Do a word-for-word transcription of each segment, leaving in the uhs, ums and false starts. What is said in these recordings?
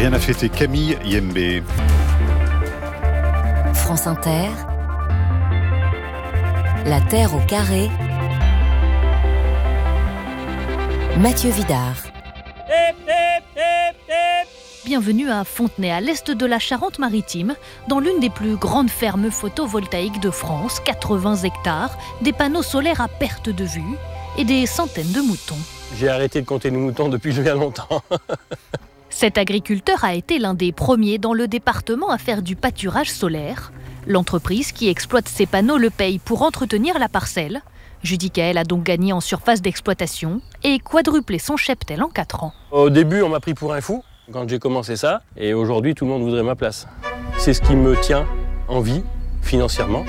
Rien à fêter, Camille Yembe. France Inter, La Terre au carré, Mathieu Vidard. Bienvenue à Fontenay, à l'est de la Charente-Maritime, dans l'une des plus grandes fermes photovoltaïques de France, quatre-vingts hectares, des panneaux solaires à perte de vue et des centaines de moutons. J'ai arrêté de compter nos moutons depuis bien longtemps. Cet agriculteur a été l'un des premiers dans le département à faire du pâturage solaire. L'entreprise qui exploite ces panneaux le paye pour entretenir la parcelle. Judicaël a donc gagné en surface d'exploitation et quadruplé son cheptel en quatre ans. Au début, on m'a pris pour un fou quand j'ai commencé ça, et aujourd'hui, tout le monde voudrait ma place. C'est ce qui me tient en vie, financièrement.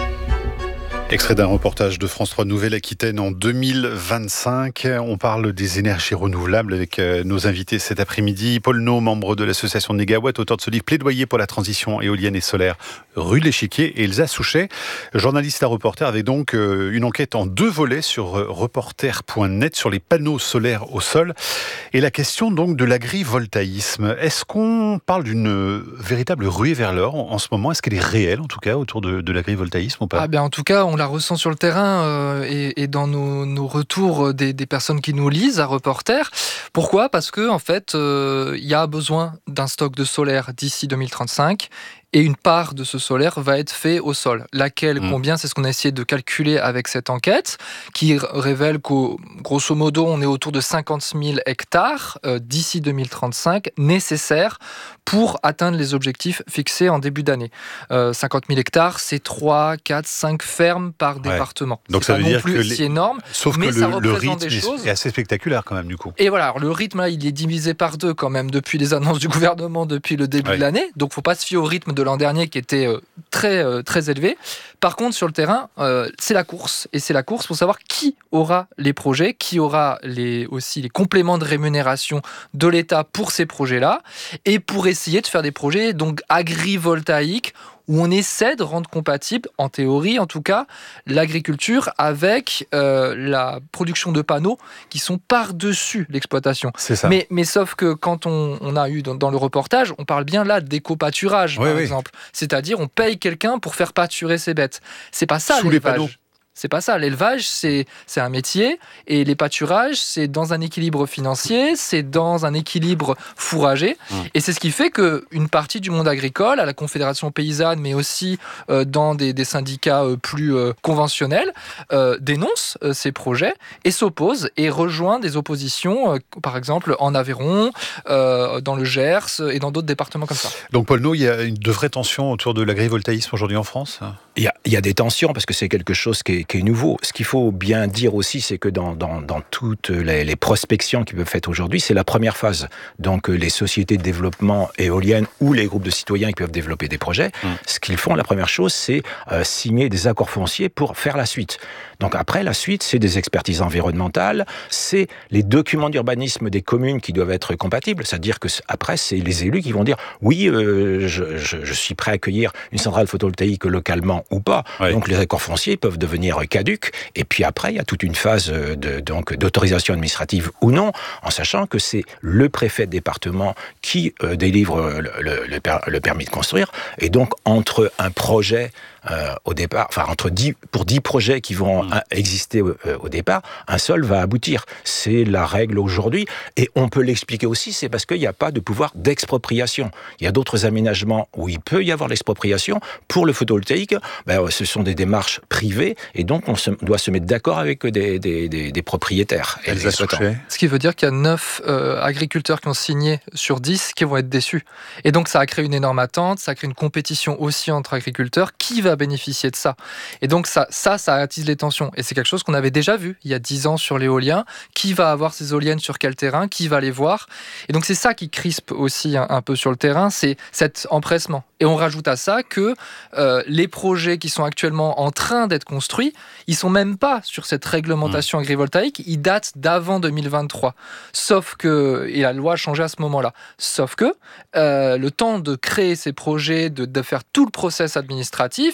Extrait d'un reportage de France trois Nouvelle-Aquitaine en deux mille vingt-cinq. On parle des énergies renouvelables avec nos invités cet après-midi. Paul Naud, membre de l'association Négawatt, auteur de ce livre Plaidoyer pour la transition éolienne et solaire, rue de l'Échiquier, et Elsa Souchet, journaliste à Reporter, avec donc une enquête en deux volets sur reporter point net sur les panneaux solaires au sol. Et la question donc de l'agrivoltaïsme. Est-ce qu'on parle d'une véritable ruée vers l'or en ce moment? Est-ce qu'elle est réelle, en tout cas, autour de, de l'agrivoltaïsme ou pas? Ah ben, en tout cas, on la ressent sur le terrain euh, et, et dans nos, nos retours des, des personnes qui nous lisent à Reporter. Pourquoi ? Parce que en fait, il euh, y a besoin d'un stock de solaire d'ici deux mille trente-cinq. Et une part de ce solaire va être fait au sol. Laquelle, mmh. combien, c'est ce qu'on a essayé de calculer avec cette enquête, qui révèle qu'au grosso modo, on est autour de cinquante mille hectares euh, d'ici deux mille trente-cinq, nécessaires pour atteindre les objectifs fixés en début d'année. Euh, cinquante mille hectares, c'est trois, quatre, cinq fermes par ouais. département. Donc c'est ça pas veut non dire plus que si les... énorme, sauf mais que ça le, représente le rythme des choses. est assez spectaculaire quand même du coup. Et voilà, alors, le rythme là, il est divisé par deux quand même depuis les annonces du gouvernement depuis le début ouais. de l'année. Donc faut pas se fier au rythme de l'an dernier qui était euh, très euh, très élevé. Par contre, sur le terrain, euh, c'est la course et c'est la course pour savoir qui aura les projets, qui aura les aussi les compléments de rémunération de l'État pour ces projets-là, et pour essayer de faire des projets donc agrivoltaïques où on essaie de rendre compatible, en théorie en tout cas, l'agriculture avec euh, la production de panneaux qui sont par-dessus l'exploitation. C'est ça. Mais, mais sauf que quand on, on a eu dans, dans le reportage, on parle bien là d'éco-pâturage, oui, par oui. exemple. C'est-à-dire, on paye quelqu'un pour faire pâturer ses bêtes. C'est pas ça, sous l'élevage. Les panneaux. C'est pas ça. L'élevage, c'est, c'est un métier, et les pâturages, c'est dans un équilibre financier, c'est dans un équilibre fourrager. Mmh. Et c'est ce qui fait qu'une partie du monde agricole, à la Confédération paysanne, mais aussi euh, dans des, des syndicats euh, plus euh, conventionnels, euh, dénonce euh, ces projets et s'oppose et rejoint des oppositions, euh, par exemple en Aveyron, euh, dans le Gers et dans d'autres départements comme ça. Donc Paul Naud, il y a une de vraies tensions autour de l'agrivoltaïsme aujourd'hui en France ? Il y a, il y a des tensions parce que c'est quelque chose qui est qui est nouveau. Ce qu'il faut bien dire aussi, c'est que dans, dans, dans toutes les, les prospections qui peuvent être faites aujourd'hui, c'est la première phase. Donc, les sociétés de développement éoliennes ou les groupes de citoyens qui peuvent développer des projets, mmh. ce qu'ils font, la première chose, c'est euh, signer des accords fonciers pour faire la suite. Donc après, la suite, c'est des expertises environnementales, c'est les documents d'urbanisme des communes qui doivent être compatibles. C'est-à-dire que après, c'est les élus qui vont dire « Oui, euh, je, je, je suis prêt à accueillir une centrale photovoltaïque localement ou pas. Ouais. » Donc les accords fonciers peuvent devenir caduques. Et puis après, il y a toute une phase de, donc, d'autorisation administrative ou non, en sachant que c'est le préfet de département qui euh, délivre le, le, le, per, le permis de construire. Et donc, entre un projet Euh, au départ, enfin entre dix pour dix projets qui vont mmh. exister au, euh, au départ, un seul va aboutir. C'est la règle aujourd'hui, et on peut l'expliquer aussi, c'est parce qu'il n'y a pas de pouvoir d'expropriation. Il y a d'autres aménagements où il peut y avoir l'expropriation. Pour le photovoltaïque, ben, ce sont des démarches privées, et donc on se, doit se mettre d'accord avec des, des, des, des propriétaires et des exploitants. Ce qui veut dire qu'il y a neuf euh, agriculteurs qui ont signé sur dix qui vont être déçus. Et donc ça a créé une énorme attente, ça a créé une compétition aussi entre agriculteurs. Qui va bénéficier de ça? Et donc ça, ça, ça attise les tensions. Et c'est quelque chose qu'on avait déjà vu il y a dix ans sur l'éolien. Qui va avoir ces éoliennes sur quel terrain? Qui va les voir? Et donc c'est ça qui crispe aussi un, un peu sur le terrain, c'est cet empressement. Et on rajoute à ça que euh, les projets qui sont actuellement en train d'être construits, ils sont même pas sur cette réglementation agrivoltaïque, ils datent d'avant deux mille vingt-trois. Sauf que, et la loi a changé à ce moment-là, sauf que euh, le temps de créer ces projets, de, de faire tout le process administratif,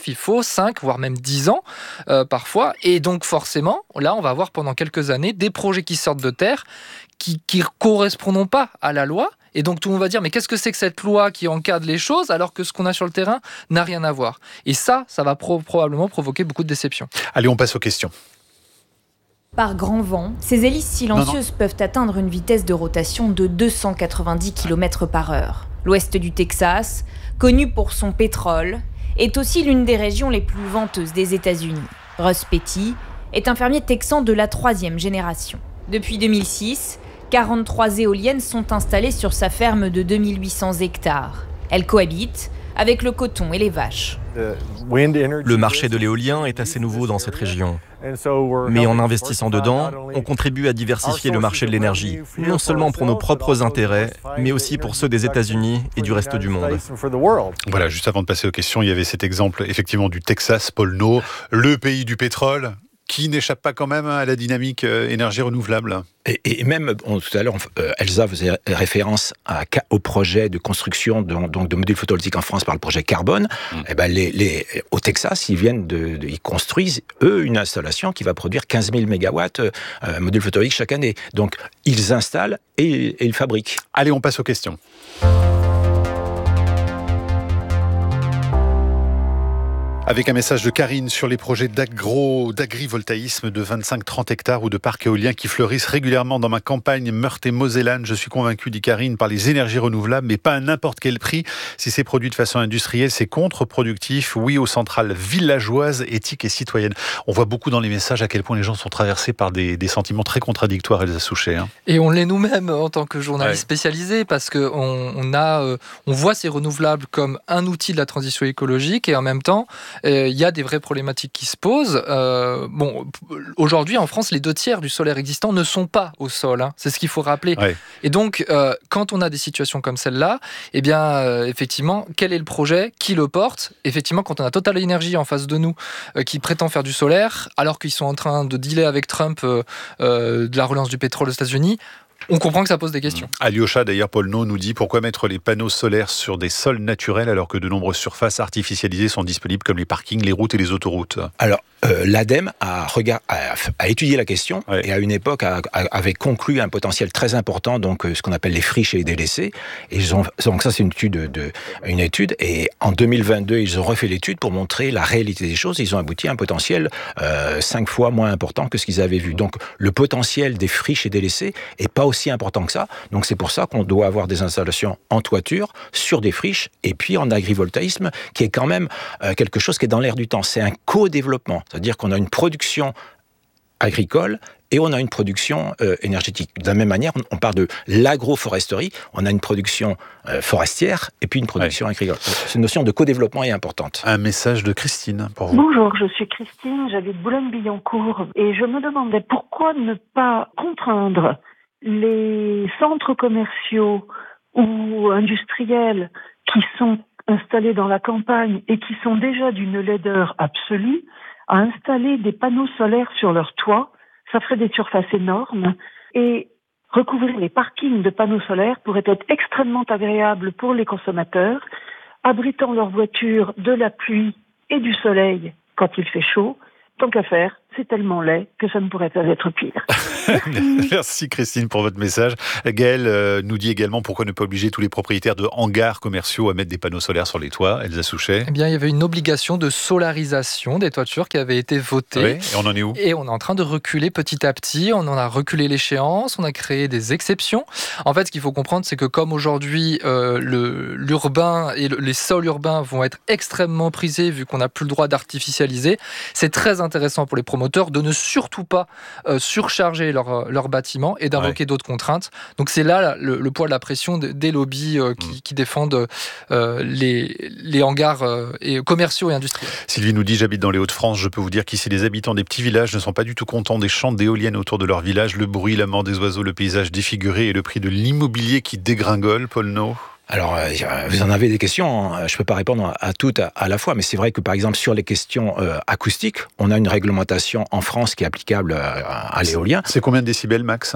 il faut cinq, voire même dix ans euh, parfois. Et donc forcément, là, on va avoir pendant quelques années des projets qui sortent de terre qui ne correspondront pas à la loi. Et donc tout le monde va dire, mais qu'est-ce que c'est que cette loi qui encadre les choses alors que ce qu'on a sur le terrain n'a rien à voir. Et ça, ça va pro- probablement provoquer beaucoup de déception. Allez, on passe aux questions. Par grand vent, ces hélices silencieuses non, non. peuvent atteindre une vitesse de rotation de deux cent quatre-vingt-dix kilomètres par heure. L'ouest du Texas, connu pour son pétrole, est aussi l'une des régions les plus venteuses des États-Unis. Russ Petty est un fermier texan de la troisième génération. Depuis deux mille six, quarante-trois éoliennes sont installées sur sa ferme de deux mille huit cents hectares. Elles cohabitent avec le coton et les vaches. Le marché de l'éolien est assez nouveau dans cette région. Mais en investissant dedans, on contribue à diversifier le marché de l'énergie, non seulement pour nos propres intérêts, mais aussi pour ceux des États-Unis et du reste du monde. Voilà, juste avant de passer aux questions, il y avait cet exemple effectivement du Texas, Paul Naud, le pays du pétrole, qui n'échappe pas quand même à la dynamique euh, énergie renouvelable. Et, et même, on, tout à l'heure, euh, Elsa faisait référence à, au projet de construction de, donc de modules photovoltaïques en France par le projet Carbone. Mmh. Et ben les, les, au Texas, ils viennent de, de, ils construisent, eux, une installation qui va produire quinze mille mégawatts euh, modules photovoltaïques chaque année. Donc, ils installent et, et ils fabriquent. Allez, on passe aux questions. Avec un message de Karine sur les projets d'agro, d'agrivoltaïsme de vingt-cinq à trente hectares ou de parcs éoliens qui fleurissent régulièrement dans ma campagne Meurthe-et-Mosellane. Je suis convaincu, dit Karine, par les énergies renouvelables, mais pas à n'importe quel prix. Si c'est produit de façon industrielle, c'est contre-productif. Oui aux centrales villageoises, éthiques et citoyennes. On voit beaucoup dans les messages à quel point les gens sont traversés par des, des sentiments très contradictoires, Elsa Souchet. Hein. Et on l'est nous-mêmes en tant que journalistes ouais. spécialisés, parce qu'on on a, euh, on voit ces renouvelables comme un outil de la transition écologique, et en même temps, il euh, y a des vraies problématiques qui se posent. Euh, bon, aujourd'hui, en France, les deux tiers du solaire existant ne sont pas au sol. Hein. C'est ce qu'il faut rappeler. Ouais. Et donc, euh, quand on a des situations comme celle-là, eh bien, euh, effectivement, quel est le projet ? Qui le porte ? Effectivement, quand on a Total Energy en face de nous euh, qui prétend faire du solaire, alors qu'ils sont en train de dealer avec Trump euh, euh, de la relance du pétrole aux États-Unis, on comprend que ça pose des questions. Alyosha, d'ailleurs, Paul Naud nous dit pourquoi mettre les panneaux solaires sur des sols naturels alors que de nombreuses surfaces artificialisées sont disponibles comme les parkings, les routes et les autoroutes. Alors, euh, l'ADEME a, regard, a, a étudié la question ouais. et à une époque a, a, avait conclu un potentiel très important, donc ce qu'on appelle les friches et les délaissés. Et ils ont, donc ça, c'est une étude, de, une étude. Et en deux mille vingt-deux, ils ont refait l'étude pour montrer la réalité des choses. Ils ont abouti à un potentiel euh, cinq fois moins important que ce qu'ils avaient vu. Donc, le potentiel des friches et délaissés est pas aussi important que ça. Donc c'est pour ça qu'on doit avoir des installations en toiture, sur des friches, et puis en agrivoltaïsme, qui est quand même euh, quelque chose qui est dans l'air du temps. C'est un co-développement, c'est-à-dire qu'on a une production agricole et on a une production euh, énergétique. De la même manière, on, on parle de l'agroforesterie, on a une production euh, forestière et puis une production ouais. agricole. Cette notion de co-développement est importante. Un message de Christine pour vous. Bonjour, je suis Christine, j'habite Boulogne-Billancourt et je me demandais pourquoi ne pas contraindre les centres commerciaux ou industriels qui sont installés dans la campagne et qui sont déjà d'une laideur absolue à installer des panneaux solaires sur leur toit. Ça ferait des surfaces énormes et recouvrir les parkings de panneaux solaires pourrait être extrêmement agréable pour les consommateurs, abritant leurs voitures de la pluie et du soleil quand il fait chaud. Tant qu'à faire, c'est tellement laid que ça ne pourrait pas être pire. Merci. Merci Christine pour votre message. Gaëlle euh, nous dit également pourquoi ne pas obliger tous les propriétaires de hangars commerciaux à mettre des panneaux solaires sur les toits. Elsa Souchet. Eh bien, il y avait une obligation de solarisation des toitures qui avait été votée. Oui, et on en est où ? Et on est en train de reculer petit à petit. On en a reculé l'échéance, on a créé des exceptions. En fait, ce qu'il faut comprendre, c'est que comme aujourd'hui, euh, le, l'urbain et le, les sols urbains vont être extrêmement prisés vu qu'on n'a plus le droit d'artificialiser, c'est très intéressant pour les promoteurs de ne surtout pas euh, surcharger leurs leur bâtiments et d'invoquer ouais. d'autres contraintes. Donc c'est là le, le poids de la pression des lobbies euh, qui, mmh. qui défendent euh, les, les hangars euh, et commerciaux et industriels. Sylvie nous dit, j'habite dans les Hauts-de-France, je peux vous dire qu'ici les habitants des petits villages ne sont pas du tout contents des champs d'éoliennes autour de leur village, le bruit, la mort des oiseaux, le paysage défiguré et le prix de l'immobilier qui dégringole. Paul Naud. Alors, euh, vous en avez des questions, hein. Je ne peux pas répondre à toutes à, à la fois, mais c'est vrai que, par exemple, sur les questions euh, acoustiques, on a une réglementation en France qui est applicable à, à l'éolien. C'est combien de décibels max, ça ?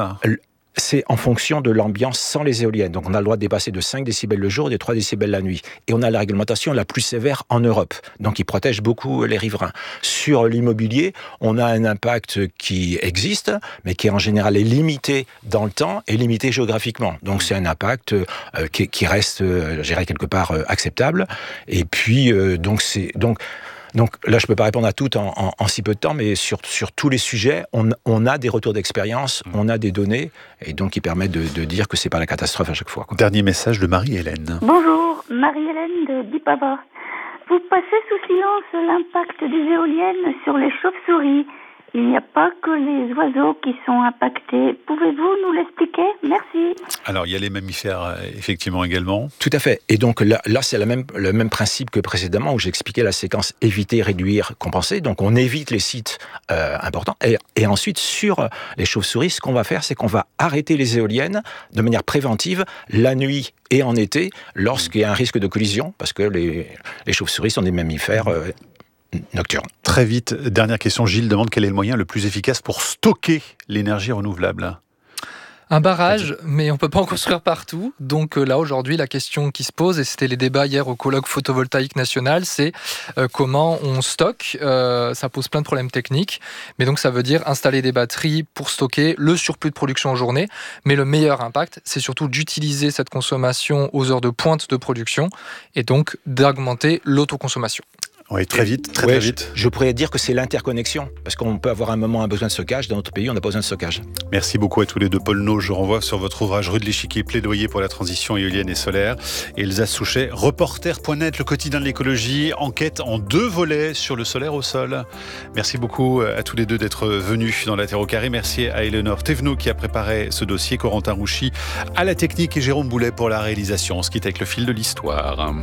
c'est en fonction de l'ambiance sans les éoliennes. Donc on a le droit de dépasser de cinq décibels le jour et de trois décibels la nuit. Et on a la réglementation la plus sévère en Europe, donc qui protège beaucoup les riverains. Sur l'immobilier, on a un impact qui existe, mais qui en général est limité dans le temps et limité géographiquement. Donc c'est un impact euh, qui, qui reste, euh, je dirais, quelque part euh, acceptable. Et puis, euh, donc c'est... Donc, Donc là, je ne peux pas répondre à tout en, en, en si peu de temps, mais sur, sur tous les sujets, on, on a des retours d'expérience, on a des données, et donc qui permettent de, de dire que ce n'est pas la catastrophe à chaque fois, quoi. Dernier message de Marie-Hélène. Bonjour, Marie-Hélène de Dipava. Vous passez sous silence l'impact des éoliennes sur les chauves-souris. Il n'y a pas que les oiseaux qui sont impactés. Pouvez-vous nous l'expliquer ? Merci. Alors, il y a les mammifères, effectivement, également. Tout à fait. Et donc là, là c'est la même, le même principe que précédemment, où j'expliquais la séquence éviter, réduire, compenser. Donc, on évite les sites euh, importants. Et, et ensuite, sur les chauves-souris, ce qu'on va faire, c'est qu'on va arrêter les éoliennes de manière préventive la nuit et en été, lorsqu'il y a un risque de collision, parce que les, les chauves-souris sont des mammifères euh, nocturnes. Très vite, dernière question. Gilles demande quel est le moyen le plus efficace pour stocker l'énergie renouvelable ? Un barrage, mais on ne peut pas en construire partout. Donc là, aujourd'hui, la question qui se pose, et c'était les débats hier au colloque photovoltaïque national, c'est euh, comment on stocke. Euh, ça pose plein de problèmes techniques. Mais donc, ça veut dire installer des batteries pour stocker le surplus de production en journée. Mais le meilleur impact, c'est surtout d'utiliser cette consommation aux heures de pointe de production et donc d'augmenter l'autoconsommation. Oui, très vite, très, ouais, très vite. Je, je pourrais dire que c'est l'interconnexion, parce qu'on peut avoir un moment un besoin de stockage, dans notre pays, on n'a pas besoin de stockage. Merci beaucoup à tous les deux. Paul No, je renvoie sur votre ouvrage Rue de l'Échiquier, plaidoyer pour la transition éolienne et solaire. Et Elsa Souchet, reporter point net, le quotidien de l'écologie, enquête en deux volets sur le solaire au sol. Merci beaucoup à tous les deux d'être venus dans la Terre au carré. Merci à Éléonore Thévenot qui a préparé ce dossier, Corentin Rouchy à la technique et Jérôme Boulet pour la réalisation. On se quitte avec le fil de l'histoire.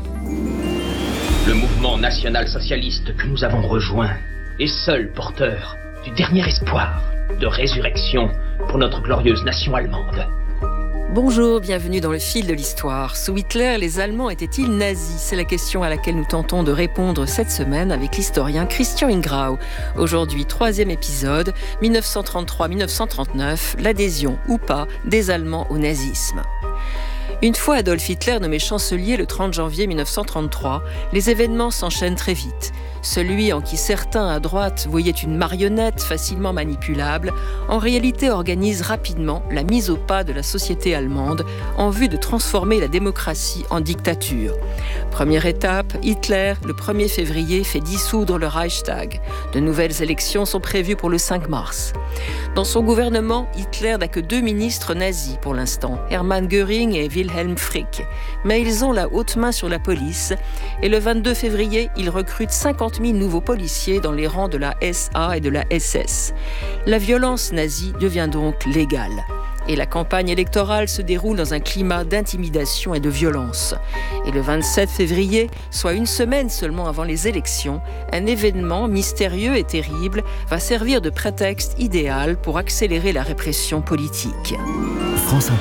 Le mouvement national-socialiste que nous avons rejoint est seul porteur du dernier espoir de résurrection pour notre glorieuse nation allemande. Bonjour, bienvenue dans le fil de l'histoire. Sous Hitler, les Allemands étaient-ils nazis ? C'est la question à laquelle nous tentons de répondre cette semaine avec l'historien Christian Ingrao. Aujourd'hui, troisième épisode, dix-neuf cent trente-trois à dix-neuf cent trente-neuf, l'adhésion ou pas des Allemands au nazisme. Une fois Adolf Hitler nommé chancelier le trente janvier dix-neuf cent trente-trois, les événements s'enchaînent très vite. Celui en qui certains à droite voyaient une marionnette facilement manipulable, en réalité organise rapidement la mise au pas de la société allemande en vue de transformer la démocratie en dictature. Première étape, Hitler, le premier février, fait dissoudre le Reichstag. De nouvelles élections sont prévues pour le cinq mars. Dans son gouvernement, Hitler n'a que deux ministres nazis pour l'instant, Hermann Göring et Wilhelm Frick. Mais ils ont la haute main sur la police et le vingt-deux février, il recrute cinquante mille nouveaux policiers dans les rangs de la S A et de la S S. La violence nazie devient donc légale. Et la campagne électorale se déroule dans un climat d'intimidation et de violence. Et le vingt-sept février, soit une semaine seulement avant les élections, un événement mystérieux et terrible va servir de prétexte idéal pour accélérer la répression politique. France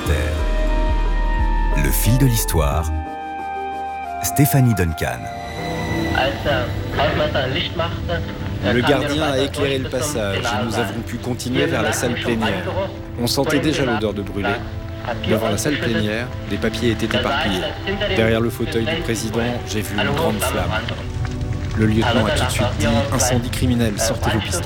Inter. Le fil de l'histoire. Stéphanie Duncan. Le gardien a éclairé le passage et nous avons pu continuer vers la salle plénière. On sentait déjà l'odeur de brûlé. Devant la salle plénière, des papiers étaient éparpillés. Derrière le fauteuil du président, j'ai vu une grande flamme. Le lieutenant a tout de suite dit « Incendie criminel, sortez vos pistolets ».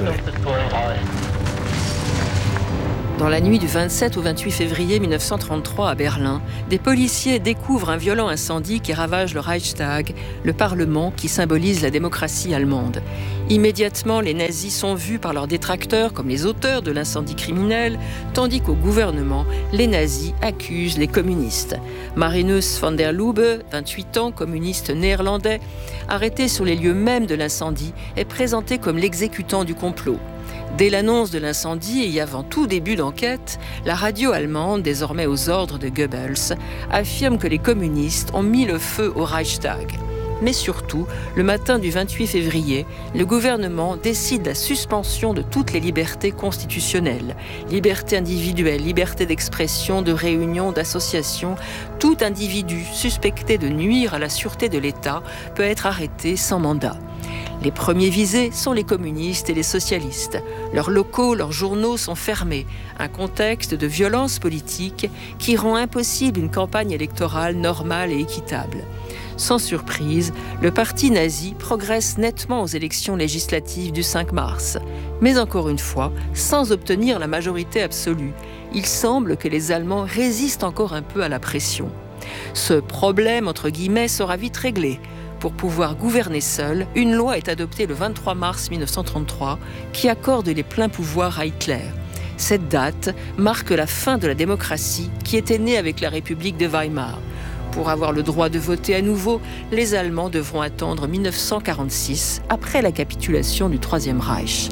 Dans la nuit du vingt-sept au vingt-huit février dix-neuf cent trente-trois à Berlin, des policiers découvrent un violent incendie qui ravage le Reichstag, le Parlement qui symbolise la démocratie allemande. Immédiatement, les nazis sont vus par leurs détracteurs comme les auteurs de l'incendie criminel, tandis qu'au gouvernement, les nazis accusent les communistes. Marinus van der Lubbe, vingt-huit ans, communiste néerlandais, arrêté sur les lieux mêmes de l'incendie, est présenté comme l'exécutant du complot. Dès l'annonce de l'incendie et avant tout début d'enquête, la radio allemande, désormais aux ordres de Goebbels, affirme que les communistes ont mis le feu au Reichstag. Mais surtout, le matin du vingt-huit février, le gouvernement décide la suspension de toutes les libertés constitutionnelles. Liberté individuelle, liberté d'expression, de réunion, d'association. Tout individu suspecté de nuire à la sûreté de l'État peut être arrêté sans mandat. Les premiers visés sont les communistes et les socialistes. Leurs locaux, leurs journaux sont fermés. Un contexte de violence politique qui rend impossible une campagne électorale normale et équitable. Sans surprise, le parti nazi progresse nettement aux élections législatives du cinq mars. Mais encore une fois, sans obtenir la majorité absolue, il semble que les Allemands résistent encore un peu à la pression. Ce problème, entre guillemets, sera vite réglé. Pour pouvoir gouverner seul, une loi est adoptée le vingt-trois mars mille neuf cent trente-trois qui accorde les pleins pouvoirs à Hitler. Cette date marque la fin de la démocratie qui était née avec la République de Weimar. Pour avoir le droit de voter à nouveau, les Allemands devront attendre mille neuf cent quarante-six, après la capitulation du Troisième Reich.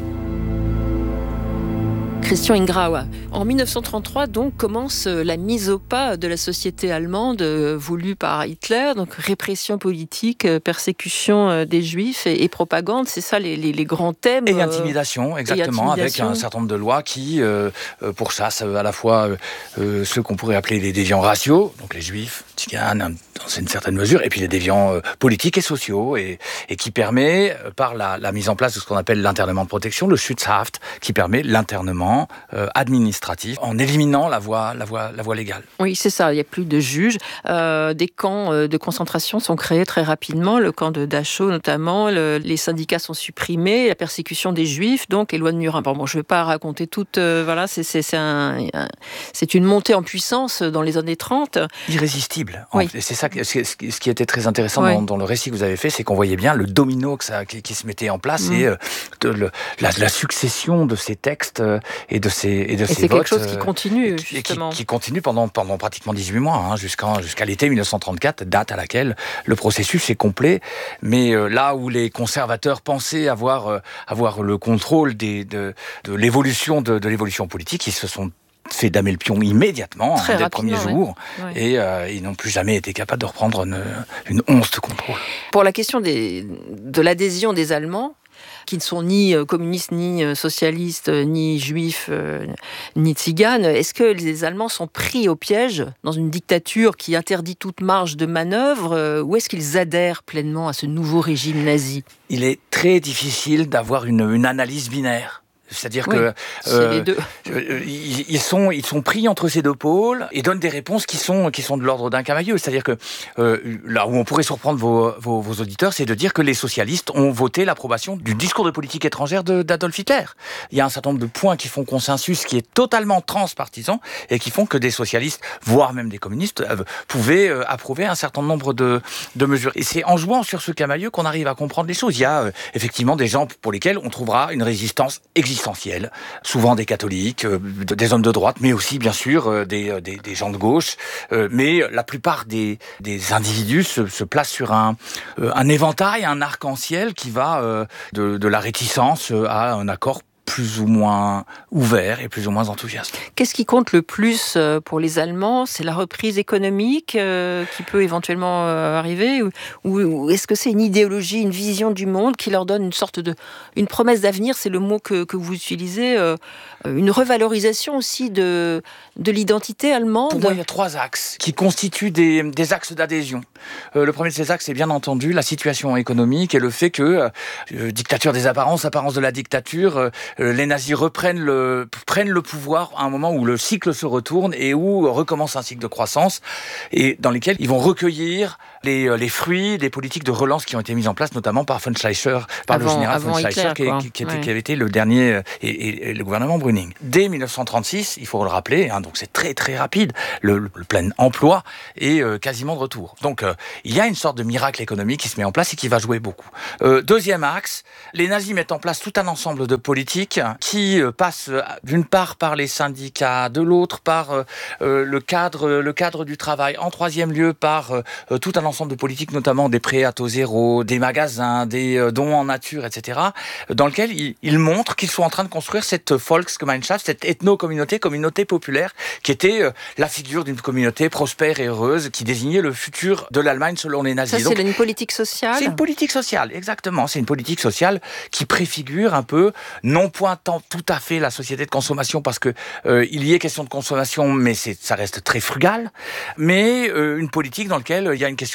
Christian Ingrao, en mille neuf cent trente-trois, donc, commence la mise au pas de la société allemande voulue par Hitler, donc répression politique, persécution des Juifs et, et propagande, c'est ça les, les, les grands thèmes. Et intimidation, exactement, et intimidation. Avec un certain nombre de lois qui euh, pourchassent à la fois euh, ceux qu'on pourrait appeler les déviants raciaux, donc les Juifs, tziganes, dans une certaine mesure, et puis les déviants euh, politiques et sociaux, et, et qui permet, par la, la mise en place de ce qu'on appelle l'internement de protection, le Schutzhaft, qui permet l'internement euh, administratif, en éliminant la voie, la voie, la voie légale. Oui, c'est ça, il n'y a plus de juges. Euh, des camps de concentration sont créés très rapidement, le camp de Dachau notamment, le, les syndicats sont supprimés, la persécution des Juifs, donc les lois de Nuremberg. Bon, je ne vais pas raconter toute... Euh, voilà, c'est, c'est, c'est, un, un, c'est une montée en puissance dans les années trente. Irrésistible. Oui. C'est ça ce qui était très intéressant oui. dans, dans le récit que vous avez fait, c'est qu'on voyait bien le domino que ça, qui, qui se mettait en place mmh. et euh, de, le, la, la succession de ces textes euh, et de ces et de et ces c'est votes. quelque chose qui continue, qui, justement. Qui, qui continue pendant, pendant pratiquement dix-huit mois, hein, jusqu'en, jusqu'à l'été mille neuf cent trente-quatre, date à laquelle le processus est complet. Mais euh, là où les conservateurs pensaient avoir, euh, avoir le contrôle des, de, de, l'évolution, de, de l'évolution politique, ils se sont fait damer le pion immédiatement, hein, dès le premier jour, ouais. Ouais. et euh, ils n'ont plus jamais été capables de reprendre une, une once de contrôle. Pour la question des, de l'adhésion des Allemands, qui ne sont ni communistes, ni socialistes, ni juifs, euh, ni tziganes, est-ce que les Allemands sont pris au piège dans une dictature qui interdit toute marge de manœuvre, euh, ou est-ce qu'ils adhèrent pleinement à ce nouveau régime nazi ? Il est très difficile d'avoir une, une analyse binaire. C'est-à-dire oui, que euh, les deux. Euh, ils, ils sont ils sont pris entre ces deux pôles et donnent des réponses qui sont qui sont de l'ordre d'un cavalier. C'est-à-dire que euh, là où on pourrait surprendre vos, vos, vos auditeurs, c'est de dire que les socialistes ont voté l'approbation du discours de politique étrangère de, d'Adolf Hitler. Il y a un certain nombre de points qui font consensus, qui est totalement transpartisan et qui font que des socialistes, voire même des communistes, euh, pouvaient euh, approuver un certain nombre de, de mesures. Et c'est en jouant sur ce cavalier qu'on arrive à comprendre les choses. Il y a euh, effectivement des gens pour lesquels on trouvera une résistance existentielle. Souvent des catholiques, euh, des hommes de droite, mais aussi bien sûr euh, des, des, des gens de gauche. Euh, mais la plupart des, des individus se, se placent sur un, euh, un éventail, un arc-en-ciel qui va euh, de, de la réticence à un accord plus ou moins ouvert et plus ou moins enthousiaste. Qu'est-ce qui compte le plus pour les Allemands ? C'est la reprise économique euh, qui peut éventuellement euh, arriver, ou, ou est-ce que c'est une idéologie, une vision du monde qui leur donne une sorte de, une promesse d'avenir, c'est le mot que, que vous utilisez, euh, une revalorisation aussi de, de l'identité allemande ? Pour moi, il y a trois axes qui constituent des, des axes d'adhésion. Euh, le premier de ces axes, c'est bien entendu la situation économique et le fait que, euh, dictature des apparences, apparence de la dictature, euh, les nazis reprennent le, prennent le pouvoir à un moment où le cycle se retourne et où recommence un cycle de croissance et dans lequel ils vont recueillir les, les fruits des politiques de relance qui ont été mises en place, notamment par von Schleicher, par avant, le général von Schleicher, Hitler, qui, qui, qui, était, ouais. qui avait été le dernier, et, et, et le gouvernement Brüning. Dès mille neuf cent trente-six, il faut le rappeler, hein, donc c'est très très rapide, le, le, le plein emploi est euh, quasiment de retour. Donc euh, il y a une sorte de miracle économique qui se met en place et qui va jouer beaucoup. Euh, deuxième axe, les nazis mettent en place tout un ensemble de politiques qui euh, passent euh, d'une part par les syndicats, de l'autre par euh, euh, le cadre, le cadre du travail, en troisième lieu par euh, tout un ensemble de politiques, notamment des prêts à taux zéro, des magasins, des euh, dons en nature, et cetera, dans lequel ils, ils montrent qu'ils sont en train de construire cette Volksgemeinschaft, cette ethno-communauté, communauté populaire, qui était euh, la figure d'une communauté prospère et heureuse, qui désignait le futur de l'Allemagne selon les nazis. Ça, c'est Donc, une politique sociale ? C'est une politique sociale, exactement. C'est une politique sociale qui préfigure un peu, non point tant tout à fait la société de consommation, parce que euh, il y est question de consommation, mais c'est, ça reste très frugal, mais euh, une politique dans laquelle il y a une question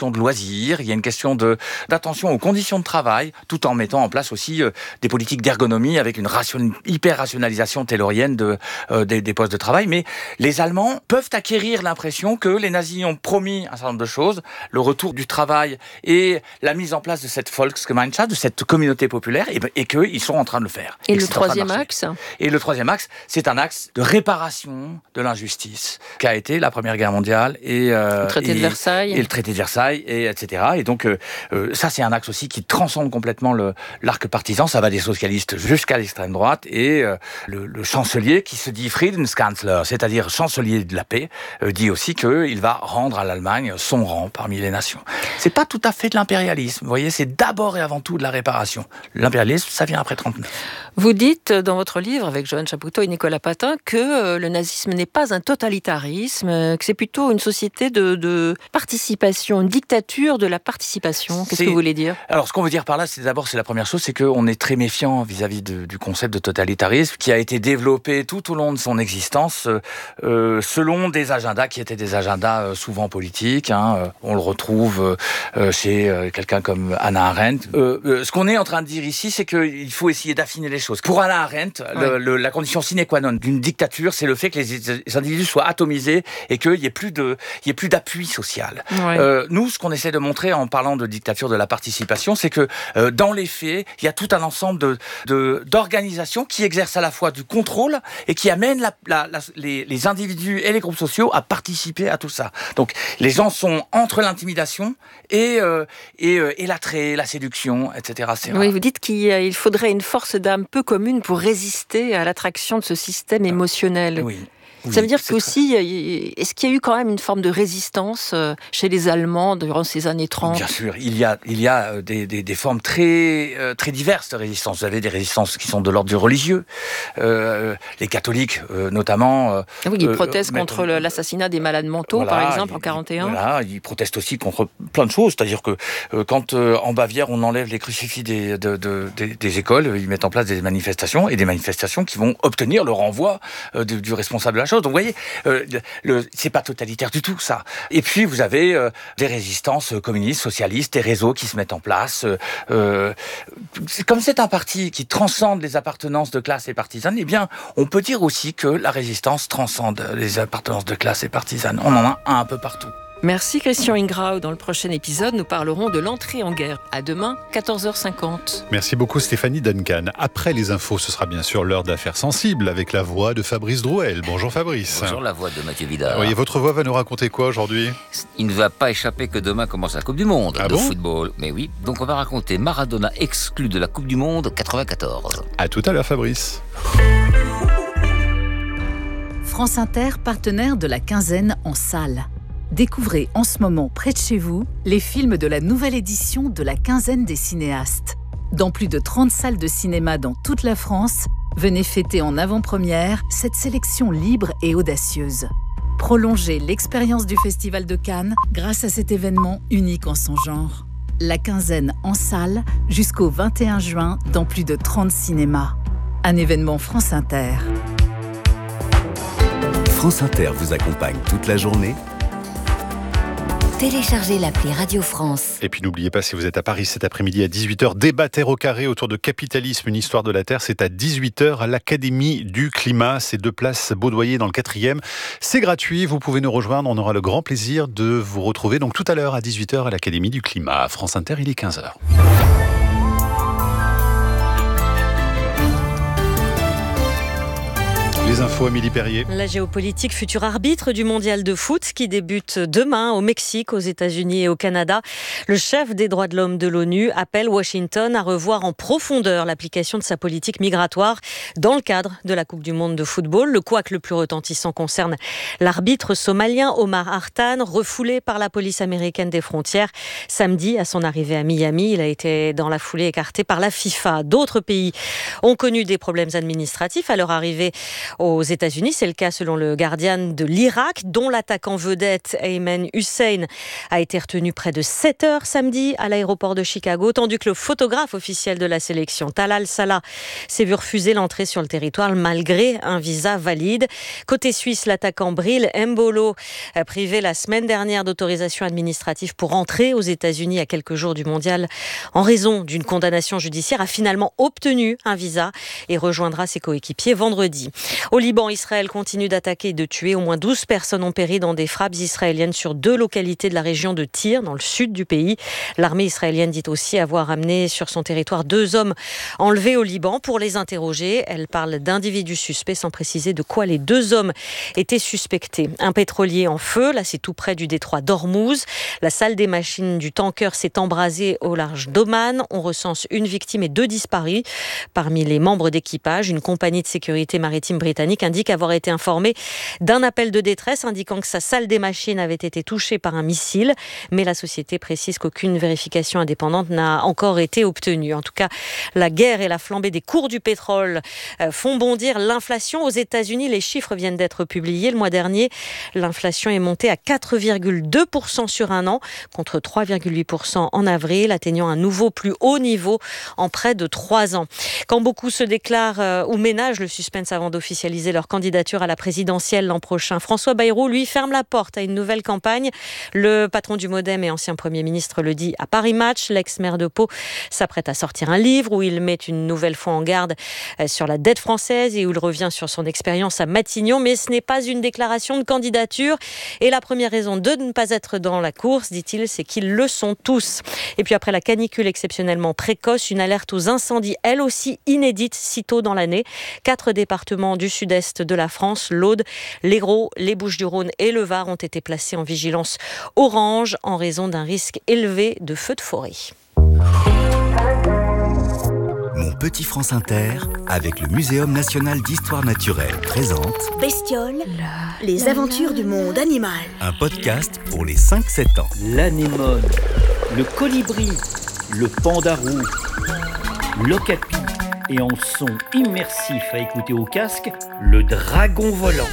question de loisirs, il y a une question de, d'attention aux conditions de travail, tout en mettant en place aussi euh, des politiques d'ergonomie avec une ration, hyper-rationalisation taylorienne de, euh, des, des postes de travail. Mais les Allemands peuvent acquérir l'impression que les nazis ont promis un certain nombre de choses, le retour du travail et la mise en place de cette Volksgemeinschaft, de cette communauté populaire, et, et qu'ils sont en train de le faire. Et, et le troisième axe ? Et le troisième axe, c'est un axe de réparation de l'injustice qu'a été la Première Guerre mondiale et, euh, le traité et, de Versailles. et le traité de Versailles, et, etc. Et donc, euh, euh, ça, c'est un axe aussi qui transcende complètement le, l'arc partisan. Ça va des socialistes jusqu'à l'extrême droite. Et euh, le, le chancelier qui se dit Friedenskanzler, c'est-à-dire chancelier de la paix, euh, dit aussi qu'il va rendre à l'Allemagne son rang parmi les nations. C'est pas tout à fait de l'impérialisme. Vous voyez, c'est d'abord et avant tout de la réparation. L'impérialisme, ça vient après trente-neuf. Vous dites dans votre livre, avec Joanne Chapoutot et Nicolas Patin, que euh, le nazisme n'est pas un totalitarisme, euh, que c'est plutôt une société de, de participation, une dictature de la participation. Qu'est-ce c'est... que vous voulez dire ? Alors, ce qu'on veut dire par là, c'est d'abord, c'est la première chose, c'est qu'on est très méfiant vis-à-vis de, du concept de totalitarisme qui a été développé tout au long de son existence euh, selon des agendas qui étaient des agendas euh, souvent politiques. Hein. On le retrouve euh, chez euh, quelqu'un comme Hannah Arendt. Euh, euh, ce qu'on est en train de dire ici, c'est qu'il faut essayer d'affiner les choses. Pour Hannah Arendt, ouais. le, le, la condition sine qua non d'une dictature, c'est le fait que les, les individus soient atomisés et qu'il n'y ait plus de, il y ait plus d'appui social. Ouais. Euh, nous, ce qu'on essaie de montrer en parlant de dictature de la participation, c'est que euh, dans les faits, il y a tout un ensemble de, de, d'organisations qui exercent à la fois du contrôle et qui amènent la, la, la, les, les individus et les groupes sociaux à participer à tout ça. Donc, les gens sont entre l'intimidation et, euh, et, euh, et l'attrait, la séduction, et cetera. Oui, vous dites qu'il faudrait une force d'âme peu commune pour résister à l'attraction de ce système émotionnel. Oui. Oui, ça veut dire qu'aussi, très... est-ce qu'il y a eu quand même une forme de résistance chez les Allemands durant ces années trente ? Bien sûr, il y a, il y a des, des, des formes très, euh, très diverses de résistance. Vous avez des résistances qui sont de l'ordre du religieux, euh, les catholiques euh, notamment. Euh, oui, ils protestent euh, contre mettent... l'assassinat des malades mentaux, voilà, par exemple, ils, en quarante et un. Voilà, ils protestent aussi contre plein de choses. C'est-à-dire que euh, quand euh, en Bavière, on enlève les crucifix des, de, de, des, des écoles, ils mettent en place des manifestations, et des manifestations qui vont obtenir le renvoi euh, du, du responsable de la chose. Donc, vous voyez, euh, le, c'est pas totalitaire du tout, ça. Et puis, vous avez euh, des résistances communistes, socialistes, des réseaux qui se mettent en place. Euh, comme c'est un parti qui transcende les appartenances de classe et partisanes, eh bien, on peut dire aussi que la résistance transcende les appartenances de classe et partisanes. On en a un, un peu partout. Merci Christian Ingrao. Dans le prochain épisode, nous parlerons de l'entrée en guerre. À demain, quatorze heures cinquante. Merci beaucoup Stéphanie Duncan. Après les infos, ce sera bien sûr l'heure d'affaires sensibles avec la voix de Fabrice Drouel. Bonjour Fabrice. Bonjour, la voix de Mathieu Vidard. Oui, votre voix va nous raconter quoi aujourd'hui ? Il ne va pas échapper que demain commence la Coupe du Monde ah de bon football. Mais oui, donc on va raconter Maradona exclu de la Coupe du Monde quatre-vingt-quatorze. À tout à l'heure Fabrice. France Inter, partenaire de la quinzaine en salle. Découvrez en ce moment près de chez vous les films de la nouvelle édition de la quinzaine des cinéastes. Dans plus de trente salles de cinéma dans toute la France, venez fêter en avant-première cette sélection libre et audacieuse. Prolongez l'expérience du Festival de Cannes grâce à cet événement unique en son genre. La quinzaine en salle jusqu'au vingt et un juin dans plus de trente cinémas. Un événement France Inter. France Inter vous accompagne toute la journée. Téléchargez l'appli Radio France. Et puis n'oubliez pas, si vous êtes à Paris cet après-midi à dix-huit heures, débat Terre au carré autour de Capitalisme, une histoire de la Terre. C'est à dix-huit heures à l'Académie du Climat. C'est deux places Baudoyer dans le quatrième. C'est gratuit, vous pouvez nous rejoindre. On aura le grand plaisir de vous retrouver donc tout à l'heure à dix-huit heures à l'Académie du Climat. France Inter, il est quinze heures. Les infos, Amélie Perrier. La géopolitique, futur arbitre du mondial de foot qui débute demain au Mexique, aux États-Unis et au Canada. Le chef des droits de l'homme de l'ONU appelle Washington à revoir en profondeur l'application de sa politique migratoire dans le cadre de la Coupe du monde de football. Le couac le plus retentissant concerne l'arbitre somalien Omar Hartan, refoulé par la police américaine des frontières. Samedi, à son arrivée à Miami, il a été dans la foulée écarté par la FIFA. D'autres pays ont connu des problèmes administratifs à leur arrivée au aux États-Unis. C'est le cas selon le Guardian de l'Irak, dont l'attaquant vedette Ayman Hussein a été retenu près de sept heures samedi à l'aéroport de Chicago, tandis que le photographe officiel de la sélection, Talal Salah, s'est vu refuser l'entrée sur le territoire malgré un visa valide. Côté suisse, l'attaquant Bril Mbolo, privé la semaine dernière d'autorisation administrative pour entrer aux États-Unis à quelques jours du mondial en raison d'une condamnation judiciaire, a finalement obtenu un visa et rejoindra ses coéquipiers vendredi. Au Liban, Israël continue d'attaquer et de tuer. Au moins douze personnes ont péri dans des frappes israéliennes sur deux localités de la région de Tyr, dans le sud du pays. L'armée israélienne dit aussi avoir amené sur son territoire deux hommes enlevés au Liban pour les interroger. Elle parle d'individus suspects sans préciser de quoi les deux hommes étaient suspectés. Un pétrolier en feu, là c'est tout près du détroit d'Ormuz. La salle des machines du tanker s'est embrasée au large d'Oman. On recense une victime et deux disparus. Parmi les membres d'équipage, une compagnie de sécurité maritime britannique indique avoir été informée d'un appel de détresse indiquant que sa salle des machines avait été touchée par un missile. Mais la société précise qu'aucune vérification indépendante n'a encore été obtenue. En tout cas, la guerre et la flambée des cours du pétrole font bondir l'inflation. Aux États-Unis, les chiffres viennent d'être publiés. Le mois dernier, l'inflation est montée à quatre virgule deux pour cent sur un an, contre trois virgule huit pour cent en avril, atteignant un nouveau plus haut niveau en près de trois ans. Quand beaucoup se déclarent euh, ou ménagent le suspense avant d'officialiser leur candidature à la présidentielle l'an prochain, François Bayrou, lui, ferme la porte à une nouvelle campagne. Le patron du Modem et ancien Premier ministre le dit à Paris Match. L'ex-maire de Pau s'apprête à sortir un livre où il met une nouvelle fois en garde euh, sur la dette française et où il revient sur son expérience à Matignon. Mais ce n'est pas une déclaration de candidature. Et la première raison de ne pas être dans la course, dit-il, c'est qu'ils le sont tous. Et puis après la canicule exceptionnellement précoce, une alerte aux incendies, elle aussi inédite, si tôt dans l'année. Quatre départements du sud-est de la France, l'Aude, l'Hérault, les Bouches-du-Rhône et le Var ont été placés en vigilance orange en raison d'un risque élevé de feux de forêt. Mon petit France Inter, avec le Muséum national d'histoire naturelle, présente Bestioles, les aventures du monde animal. Un podcast pour les cinq sept ans. L'anémone, le colibri, le pandarou, l'okapi et en son immersif à écouter au casque, le dragon volant.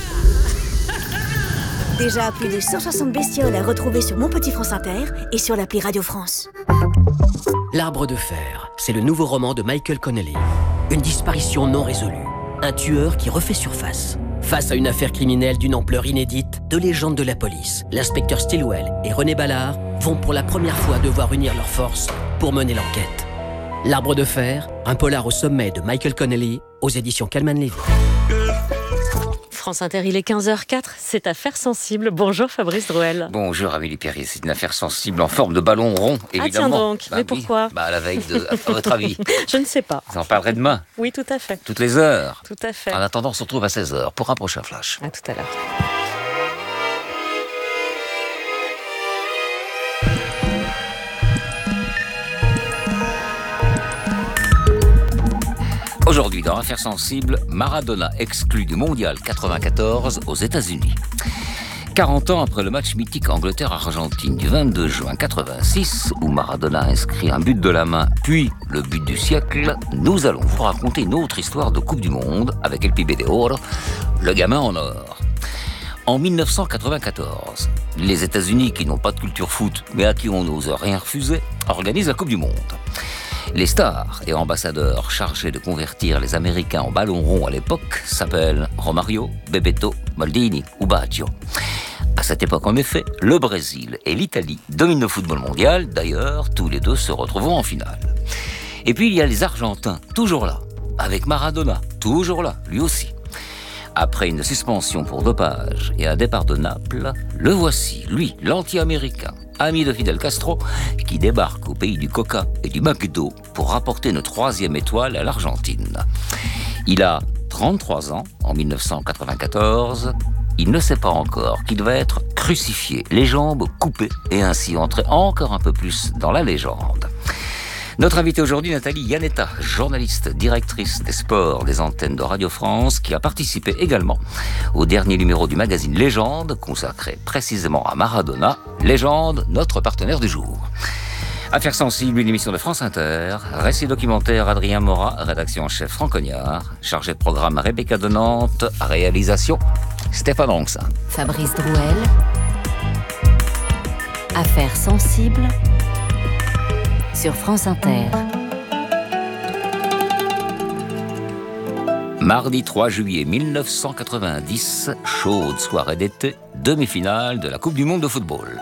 Déjà plus de cent soixante bestioles à retrouver sur Mon Petit France Inter et sur l'appli Radio France. L'Arbre de fer, c'est le nouveau roman de Michael Connelly. Une disparition non résolue. Un tueur qui refait surface. Face à une affaire criminelle d'une ampleur inédite, deux légendes de la police, l'inspecteur Stilwell et René Ballard, vont pour la première fois devoir unir leurs forces pour mener l'enquête. L'Arbre de fer, un polar au sommet de Michael Connelly, aux éditions Calman Levy. France Inter, il est quinze heures zéro quatre, c'est Affaires sensibles. Bonjour Fabrice Drouel. Bonjour Amélie Perrier, c'est une affaire sensible en forme de ballon rond, évidemment. Ah tiens donc, bah, mais oui. pourquoi Bah à la veille de... À votre avis Je ne sais pas. Vous en parlerez demain. Oui, tout à fait. Toutes les heures. Tout à fait. En attendant, on se retrouve à seize heures pour un prochain flash. À tout à l'heure. Aujourd'hui, dans Affaires sensibles, Maradona exclu du mondial quatre-vingt-quatorze aux États-Unis. quarante ans après le match mythique Angleterre-Argentine du vingt-deux juin quatre-vingt-six, où Maradona inscrit un but de la main, puis le but du siècle, nous allons vous raconter une autre histoire de Coupe du Monde avec El Pibe de Oro, le gamin en or. En mille neuf cent quatre-vingt-quatorze, les États-Unis, qui n'ont pas de culture foot, mais à qui on n'ose rien refuser, organisent la Coupe du Monde. Les stars et ambassadeurs chargés de convertir les Américains en ballon rond à l'époque s'appellent Romario, Bebeto, Maldini ou Baggio. À cette époque, en effet, le Brésil et l'Italie dominent le football mondial. D'ailleurs, tous les deux se retrouveront en finale. Et puis, il y a les Argentins, toujours là, avec Maradona, toujours là, lui aussi. Après une suspension pour dopage et un départ de Naples, le voici, lui, l'anti-américain, ami de Fidel Castro, qui débarque au pays du Coca et du McDo pour rapporter une troisième étoile à l'Argentine. Il a trente-trois ans en mille neuf cent quatre-vingt-quatorze. Il ne sait pas encore qu'il va être crucifié, les jambes coupées, et ainsi entrer encore un peu plus dans la légende. Notre invitée aujourd'hui, Nathalie Iannetta, journaliste, directrice des sports des antennes de Radio France, qui a participé également au dernier numéro du magazine Légende, consacré précisément à Maradona. Légende, notre partenaire du jour. Affaires sensibles, une émission de France Inter. Récit documentaire Adrien Morat, rédaction en chef Franck Cognard. Chargé de programme Rebecca de Nantes. Réalisation Stéphane Ronxin. Fabrice Drouel. Affaires sensibles sur France Inter. Mardi trois juillet mille neuf cent quatre-vingt-dix, chaude soirée d'été, demi-finale de la Coupe du Monde de football.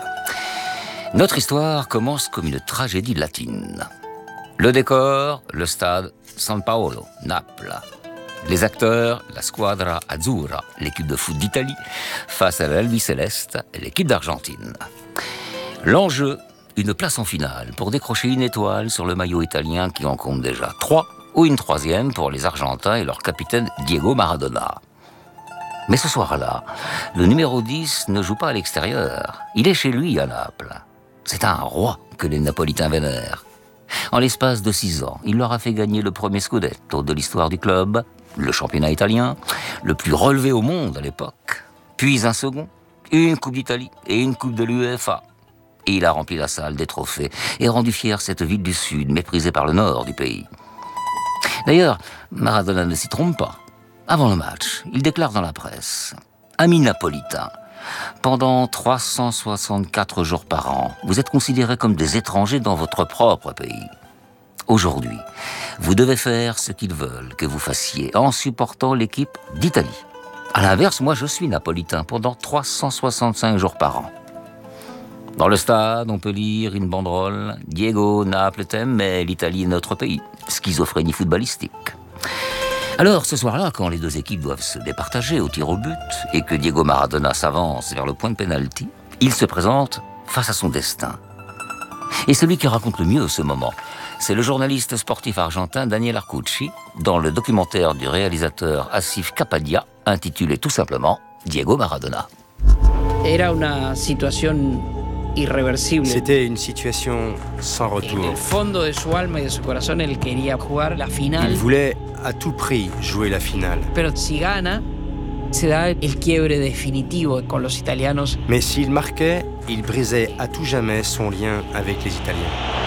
Notre histoire commence comme une tragédie latine. Le décor, le stade San Paolo, Naples. Les acteurs, la Squadra Azzurra, l'équipe de foot d'Italie, face à l'Albi Céleste, l'équipe d'Argentine. L'enjeu, une place en finale pour décrocher une étoile sur le maillot italien qui en compte déjà trois, ou une troisième pour les Argentins et leur capitaine Diego Maradona. Mais ce soir-là, le numéro dix ne joue pas à l'extérieur. Il est chez lui à Naples. C'est un roi que les Napolitains vénèrent. En l'espace de six ans, il leur a fait gagner le premier scudetto de l'histoire du club, le championnat italien, le plus relevé au monde à l'époque, puis un second, une Coupe d'Italie et une Coupe de l'U E F A. Et il a rempli la salle des trophées et rendu fière cette ville du Sud, méprisée par le nord du pays. D'ailleurs, Maradona ne s'y trompe pas. Avant le match, il déclare dans la presse « Amis napolitains, pendant trois cent soixante-quatre jours par an, vous êtes considérés comme des étrangers dans votre propre pays. Aujourd'hui, vous devez faire ce qu'ils veulent que vous fassiez en supportant l'équipe d'Italie. À l'inverse, moi je suis napolitain pendant trois cent soixante-cinq jours par an. » Dans le stade, on peut lire une banderole « Diego, Naples t'aime, mais l'Italie est notre pays. Schizophrénie footballistique. » Alors, ce soir-là, quand les deux équipes doivent se départager au tir au but et que Diego Maradona s'avance vers le point de pénalty, il se présente face à son destin. Et celui qui raconte le mieux ce moment, c'est le journaliste sportif argentin Daniel Arcucci, dans le documentaire du réalisateur Asif Kapadia, intitulé tout simplement « Diego Maradona ». Era una situación irreversible. C'était une situation sans retour. En el fondo de su alma y de su corazón, él quería jugar la final. Il voulait à tout prix jouer la finale. Pero si gana, se da el quiebre definitivo con los italianos. Mais s'il marquait, il brisait à tout jamais son lien avec les Italiens.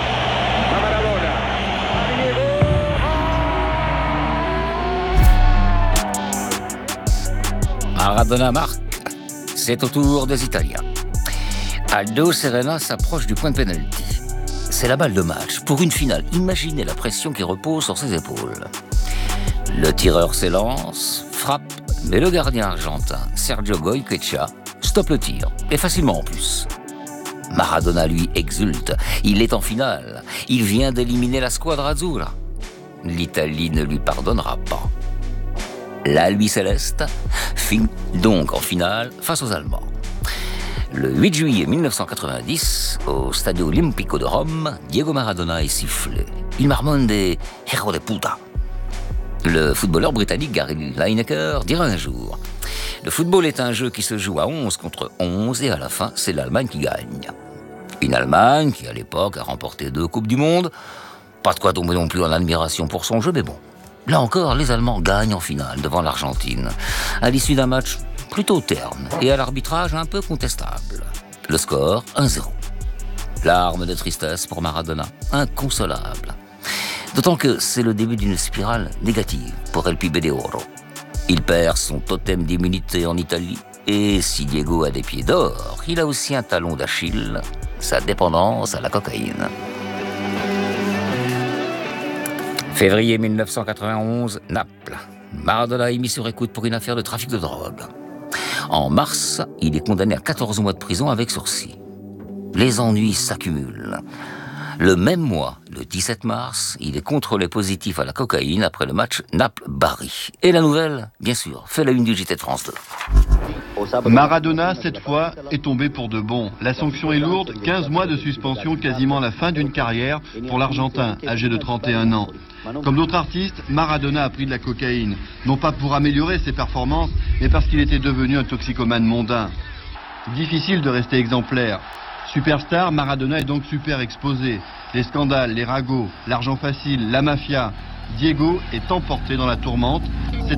Maradona marque. C'est au tour des Italiens. Aldo Serena s'approche du point de pénalty. C'est la balle de match pour une finale. Imaginez la pression qui repose sur ses épaules. Le tireur s'élance, frappe, mais le gardien argentin, Sergio Goycoechea, stoppe le tir, et facilement en plus. Maradona, lui, exulte. Il est en finale. Il vient d'éliminer la Squadra Azzurra. L'Italie ne lui pardonnera pas. L'Albi Céleste finit donc en finale face aux Allemands. Le huit juillet mille neuf cent quatre-vingt-dix, au Stadio Olimpico de Rome, Diego Maradona est sifflé. Il marmonne des « héros de puta ». Le footballeur britannique Gary Lineker dira un jour « Le football est un jeu qui se joue à onze contre onze et à la fin, c'est l'Allemagne qui gagne. » Une Allemagne qui, à l'époque, a remporté deux Coupes du Monde. Pas de quoi tomber non plus en admiration pour son jeu, mais bon. Là encore, les Allemands gagnent en finale devant l'Argentine, à l'issue d'un match plutôt terne et à l'arbitrage un peu contestable. Le score, un zéro. Larmes de tristesse pour Maradona, inconsolable. D'autant que c'est le début d'une spirale négative pour El Pibe de Oro. Il perd son totem d'immunité en Italie, et si Diego a des pieds d'or, il a aussi un talon d'Achille, sa dépendance à la cocaïne. Février mille neuf cent quatre-vingt-onze, Naples. Maradona est mis sur écoute pour une affaire de trafic de drogue. En mars, il est condamné à quatorze mois de prison avec sursis. Les ennuis s'accumulent. Le même mois, le dix-sept mars, il est contrôlé positif à la cocaïne après le match Naples-Bari. Et la nouvelle, bien sûr, fait la une du J T de France deux. Maradona, cette fois, est tombé pour de bon. La sanction est lourde, quinze mois de suspension, quasiment la fin d'une carrière pour l'Argentin, âgé de trente et un ans. Comme d'autres artistes, Maradona a pris de la cocaïne, non pas pour améliorer ses performances, mais parce qu'il était devenu un toxicomane mondain. Difficile de rester exemplaire. Superstar, Maradona est donc super exposé. Les scandales, les ragots, l'argent facile, la mafia. Diego est emporté dans la tourmente.